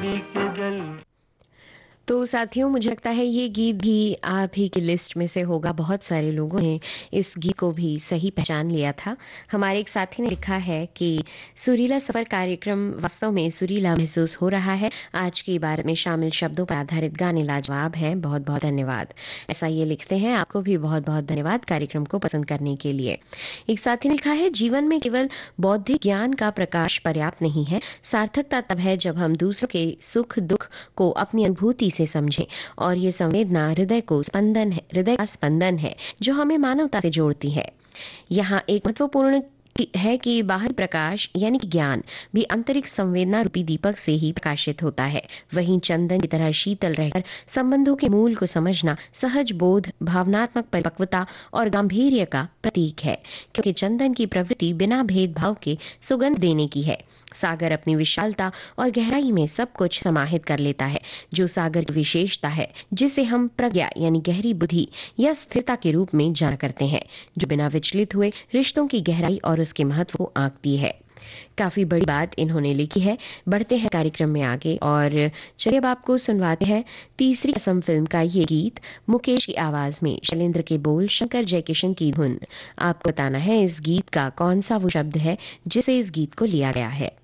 चांदी के जल। तो साथियों, मुझे लगता है ये गीत भी आप ही की लिस्ट में से होगा। बहुत सारे लोगों ने इस गीत को भी सही पहचान लिया था। हमारे एक साथी ने लिखा है कि सुरीला सफर कार्यक्रम वास्तव में सुरीला महसूस हो रहा है। आज की बात में शामिल शब्दों पर आधारित गाने लाजवाब हैं। बहुत बहुत धन्यवाद। ऐसा ये लिखते हैं। आपको भी बहुत बहुत धन्यवाद कार्यक्रम को पसंद करने के लिए। एक साथी ने लिखा है, जीवन में केवल बौद्धिक ज्ञान का प्रकाश पर्याप्त नहीं है। सार्थकता तब है जब हम दूसरों के सुख दुख को अपनी अनुभूति से समझें, और ये संवेदना हृदय का स्पंदन है जो हमें मानवता से जोड़ती है। यहाँ एक महत्वपूर्ण है कि बाहरी प्रकाश यानी कि ज्ञान भी आंतरिक संवेदना रूपी दीपक से ही प्रकाशित होता है। वहीं चंदन की तरह शीतल रहकर संबंधों के मूल को समझना सहज बोध, भावनात्मक परिपक्वता और गांधीर्य का प्रतीक है, क्योंकि चंदन की प्रवृत्ति बिना भेदभाव के सुगंध देने की है। सागर अपनी विशालता और गहराई में सब कुछ समाहित कर लेता है, जो सागर की विशेषता है, जिसे हम प्रज्ञा यानी गहरी बुद्धि या स्थिरता के रूप में जाना करते हैं, जो बिना विचलित हुए रिश्तों की गहराई और उसके महत्व को आंकती है। काफी बड़ी बात इन्होंने लिखी है। बढ़ते हैं कार्यक्रम में आगे, और चलिए अब आपको सुनवाते हैं तीसरी कसम फिल्म का ये गीत मुकेश की आवाज में, शैलेंद्र के बोल, शंकर जयकिशन की धुन। आपको बताना है इस गीत का कौन सा वो शब्द है जिसे इस गीत को लिया गया है।